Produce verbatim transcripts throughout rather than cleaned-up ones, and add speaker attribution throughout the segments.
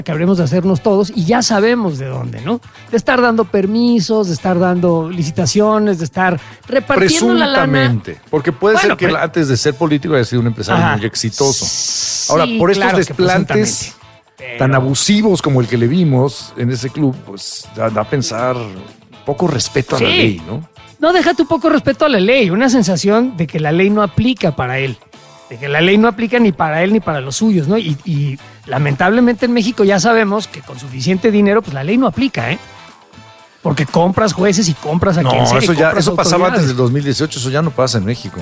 Speaker 1: que habremos de hacernos todos y ya sabemos de dónde, ¿no? De estar dando permisos, de estar dando licitaciones, de estar repartiendo la lana.
Speaker 2: Presuntamente, porque puede
Speaker 1: Bueno,
Speaker 2: ser que
Speaker 1: pero...
Speaker 2: antes de ser político haya sido un empresario
Speaker 1: Ajá.
Speaker 2: muy exitoso.
Speaker 1: Sí,
Speaker 2: Ahora, por estos
Speaker 1: claro que
Speaker 2: desplantes
Speaker 1: Pero...
Speaker 2: tan abusivos como el que le vimos en ese club, pues da, da a pensar poco respeto a
Speaker 1: Sí.
Speaker 2: la ley, ¿no?
Speaker 1: No, déjate un poco respeto a la ley, una sensación de que la ley no aplica para él, de que la ley no aplica ni para él ni para los suyos, ¿no? Y, y lamentablemente en México ya sabemos que con suficiente dinero, pues la ley no aplica, ¿eh? Porque compras jueces y compras a
Speaker 2: No,
Speaker 1: quien sea. y
Speaker 2: eso ya,
Speaker 1: compras
Speaker 2: eso pasaba
Speaker 1: autoridades.
Speaker 2: antes del dos mil dieciocho, eso ya no pasa en México.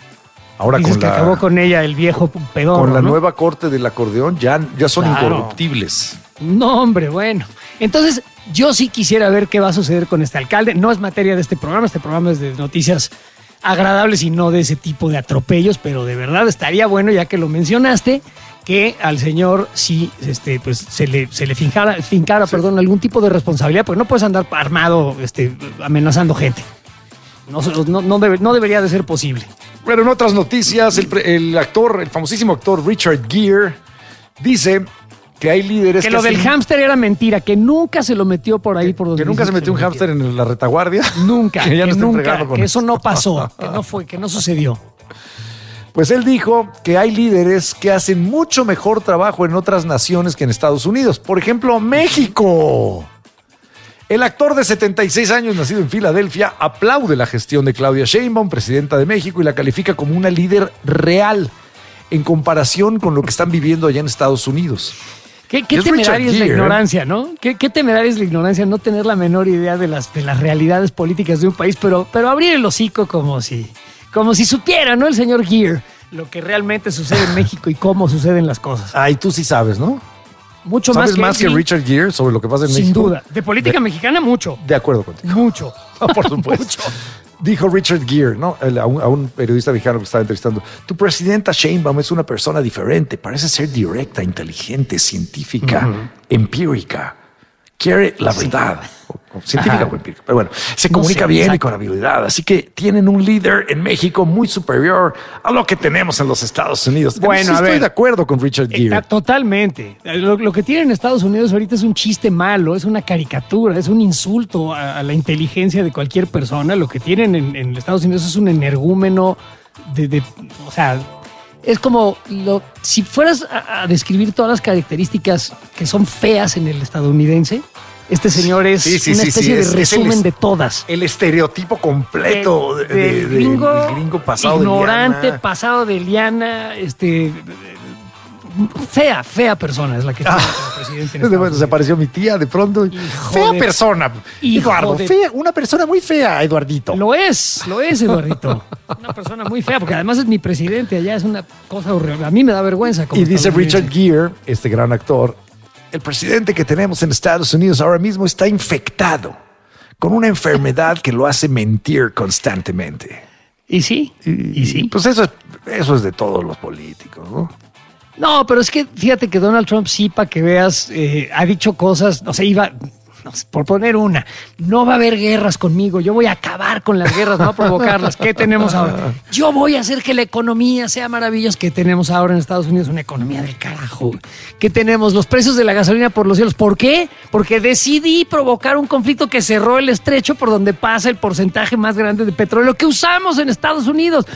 Speaker 2: Ahora
Speaker 1: Dices
Speaker 2: con
Speaker 1: que
Speaker 2: la,
Speaker 1: acabó con ella el viejo pedón,
Speaker 2: con la
Speaker 1: ¿no?
Speaker 2: nueva corte del acordeón ya, ya son
Speaker 1: Claro.
Speaker 2: incorruptibles.
Speaker 1: No, hombre, bueno. Entonces, yo sí quisiera ver qué va a suceder con este alcalde. No es materia de este programa, este programa es de noticias agradables y no de ese tipo de atropellos, pero de verdad estaría bueno, ya que lo mencionaste, que al señor sí este, pues, se le, se le fincara, fincara
Speaker 2: Sí.
Speaker 1: perdón, algún tipo de responsabilidad, porque no puedes andar armado este, amenazando gente. No, no, no, debe- no debería de ser posible.
Speaker 2: Bueno, en otras noticias, el, pre- el actor, el famosísimo actor Richard Gere dice que hay líderes
Speaker 1: Que lo del
Speaker 2: hacen-
Speaker 1: hámster era mentira, que nunca se lo metió por ahí por donde
Speaker 2: que nunca
Speaker 1: dice
Speaker 2: se metió
Speaker 1: que
Speaker 2: un
Speaker 1: lo
Speaker 2: hámster en la retaguardia.
Speaker 1: Nunca,
Speaker 2: que ya
Speaker 1: que
Speaker 2: no está
Speaker 1: nunca,
Speaker 2: entregando con
Speaker 1: que eso no pasó, que no fue, que no sucedió.
Speaker 2: Pues él dijo que hay líderes que hacen mucho mejor trabajo en otras naciones que en Estados Unidos. Por ejemplo, México. El actor de setenta y seis años, nacido en Filadelfia, aplaude la gestión de Claudia Sheinbaum, presidenta de México, y la califica como una líder real en comparación con lo que están viviendo allá en Estados Unidos.
Speaker 1: Qué, qué
Speaker 2: Es
Speaker 1: temeraria
Speaker 2: Richard
Speaker 1: es la
Speaker 2: Gere.
Speaker 1: ignorancia, ¿no? Qué, qué temeraria es la ignorancia no tener la menor idea de las, de las realidades políticas de un país, pero, pero abrir el hocico como si, como si supiera, ¿no? El señor Gere, lo que realmente sucede en México y cómo suceden las cosas.
Speaker 2: Ay, tú sí sabes, ¿no?
Speaker 1: Mucho
Speaker 2: ¿Sabes
Speaker 1: más que,
Speaker 2: más que
Speaker 1: él, sí,
Speaker 2: Richard Gere sobre lo que pasa en
Speaker 1: sin
Speaker 2: México?
Speaker 1: duda. De política
Speaker 2: De-
Speaker 1: mexicana, mucho.
Speaker 2: De acuerdo contigo.
Speaker 1: Mucho.
Speaker 2: Por supuesto. Dijo Richard Gere, ¿no? El- A un, a un periodista mexicano que estaba entrevistando. Tu presidenta Sheinbaum es una persona diferente. Parece ser directa, inteligente, científica, empírica. Quiere la verdad. O- o científica
Speaker 1: Ajá.
Speaker 2: o empírica. Pero bueno, se
Speaker 1: No
Speaker 2: comunica
Speaker 1: sé,
Speaker 2: bien y
Speaker 1: exacto.
Speaker 2: con habilidad. Así que tienen un líder en México muy superior a lo que tenemos en los Estados Unidos.
Speaker 1: Bueno,
Speaker 2: Sí
Speaker 1: a
Speaker 2: estoy
Speaker 1: ver.
Speaker 2: de acuerdo con Richard
Speaker 1: Eh,
Speaker 2: Gere.
Speaker 1: Totalmente. Lo, lo que tienen en Estados Unidos ahorita es un chiste malo, es una caricatura, es un insulto a, a la inteligencia de cualquier persona. Lo que tienen en, en Estados Unidos es un energúmeno de, de- o sea, es como lo, si fueras a, a describir todas las características que son feas en el estadounidense, este señor es
Speaker 2: Sí, sí,
Speaker 1: una
Speaker 2: sí,
Speaker 1: especie
Speaker 2: sí,
Speaker 1: de
Speaker 2: es- es el
Speaker 1: resumen
Speaker 2: est-
Speaker 1: de todas.
Speaker 2: El estereotipo completo de,
Speaker 1: De-
Speaker 2: de-
Speaker 1: del
Speaker 2: de-
Speaker 1: gringo,
Speaker 2: del gringo pasado
Speaker 1: ignorante,
Speaker 2: de liana.
Speaker 1: pasado de liana, este, fea, fea persona es la que tiene como presidente en Estados
Speaker 2: Bueno, se
Speaker 1: Unidos.
Speaker 2: apareció mi tía de pronto.
Speaker 1: Hijo
Speaker 2: Fea
Speaker 1: de-
Speaker 2: persona.
Speaker 1: Hijo
Speaker 2: Eduardo,
Speaker 1: de-
Speaker 2: fea, una persona muy fea, Eduardito.
Speaker 1: Lo es, lo es, Eduardito. Una persona muy fea, porque además es mi presidente allá, es una cosa horrible. A mí me da vergüenza. Como
Speaker 2: Y dice
Speaker 1: estadounidense.
Speaker 2: Richard Gere, este gran actor, el presidente que tenemos en Estados Unidos ahora mismo está infectado con una enfermedad que lo hace mentir constantemente.
Speaker 1: Y sí, y sí.
Speaker 2: Pues eso es, eso es de todos los políticos, ¿no?
Speaker 1: No, pero es que fíjate que Donald Trump sí, para que veas, eh, ha dicho cosas, no sé, iba, no sé, por poner una, no va a haber guerras conmigo, yo voy a acabar con las guerras, no a provocarlas. ¿Qué tenemos ahora? Yo voy a hacer que la economía sea maravillosa. ¿Qué tenemos ahora en Estados Unidos? Una economía del carajo. ¿Qué tenemos? Los precios de la gasolina por los cielos. ¿Por qué? Porque decidí provocar un conflicto que cerró el estrecho por donde pasa el porcentaje más grande de petróleo que usamos en Estados Unidos.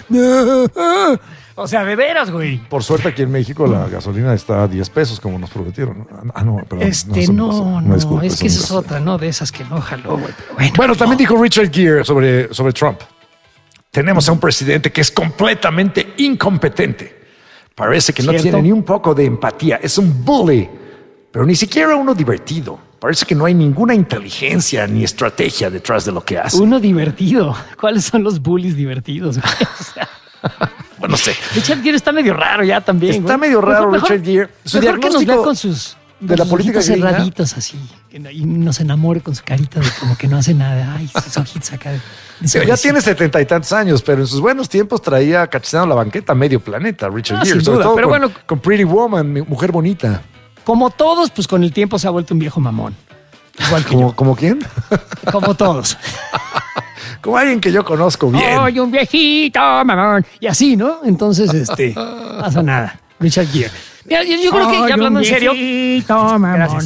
Speaker 1: O sea, de veras, güey.
Speaker 2: Por suerte aquí en México la gasolina está a diez pesos como nos prometieron. Ah, no, perdón.
Speaker 1: Este,
Speaker 2: eso
Speaker 1: no,
Speaker 2: pasó.
Speaker 1: no,
Speaker 2: disculpe,
Speaker 1: es
Speaker 2: eso
Speaker 1: que esa
Speaker 2: no
Speaker 1: es
Speaker 2: pasó.
Speaker 1: otra, ¿no? De esas que no jaló, güey. Pero bueno,
Speaker 2: Bueno, también dijo Richard Gere sobre, sobre Trump. Tenemos a un presidente que es completamente incompetente. Parece que no
Speaker 1: ¿Cierto?
Speaker 2: tiene ni un poco de empatía. Es un bully, pero ni siquiera uno divertido. Parece que no hay ninguna inteligencia ni estrategia detrás de lo que hace.
Speaker 1: uno divertido. ¿Cuáles son los bullies divertidos, güey? O sea,
Speaker 2: Bueno, no sé.
Speaker 1: Richard Gere está medio raro ya también,
Speaker 2: Está
Speaker 1: güey.
Speaker 2: medio raro
Speaker 1: Mejor-
Speaker 2: Richard Gere. Su
Speaker 1: Mejor que nos
Speaker 2: diagnóstico
Speaker 1: vea con sus,
Speaker 2: de
Speaker 1: con
Speaker 2: la
Speaker 1: sus
Speaker 2: política
Speaker 1: ojitos
Speaker 2: gringa.
Speaker 1: cerraditos así. que no- Y nos enamore con su carita de como que no hace nada. Ay, sus ojitos acá. de- de
Speaker 2: Ya
Speaker 1: suavecito.
Speaker 2: tiene setenta y tantos años, pero en sus buenos tiempos traía cacheteando la banqueta a medio planeta, Richard
Speaker 1: Ah,
Speaker 2: Gere.
Speaker 1: sin
Speaker 2: Sobre
Speaker 1: duda,
Speaker 2: todo
Speaker 1: pero
Speaker 2: con,
Speaker 1: bueno.
Speaker 2: con Pretty Woman, mi mujer bonita.
Speaker 1: Como todos, pues con el tiempo se ha vuelto un viejo mamón. Igual que
Speaker 2: ¿Como, ¿como quién?
Speaker 1: yo. Como todos.
Speaker 2: Como alguien que yo conozco bien.
Speaker 1: ¡Ay, un viejito, mamón! Y así, ¿no? Entonces, este, no pasa nada. Richard Gere. Mira, yo, yo creo que ya hablando en serio.
Speaker 3: Viejito, mamón.
Speaker 1: Gracias.